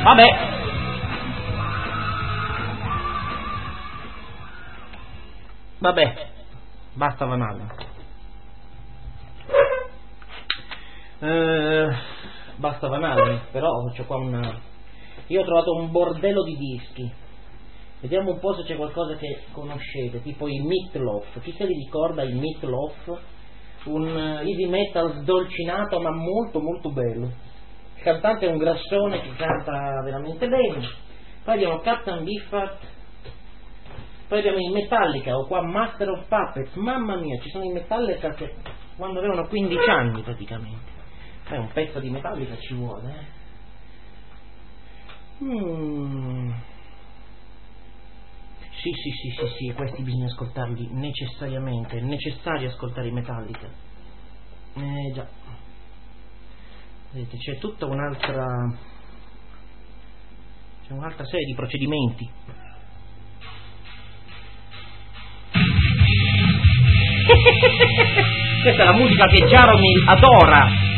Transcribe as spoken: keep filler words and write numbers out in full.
Vabbè. Vabbè, basta Van Halen. Eh, basta Van Halen, però c'ho qua una... Io ho trovato un bordello di dischi. Vediamo un po' se c'è qualcosa che conoscete, tipo i Meatloaf. Chi se li ricorda i Meatloaf? Un heavy metal sdolcinato ma molto molto bello. Il cantante è un grassone che canta veramente bene. Poi abbiamo Captain Beefheart. Poi abbiamo i Metallica, o qua Master of Puppets. Mamma mia, ci sono i Metallica che quando avevano quindici anni praticamente. Poi un pezzo di Metallica ci vuole, eh. Mm. Sì, sì, sì, sì, sì, questi bisogna ascoltarli necessariamente. È necessario ascoltare i Metallica. Eh già. Vedete, c'è tutta un'altra c'è un'altra serie di procedimenti. Questa è la musica che Jaromir adora.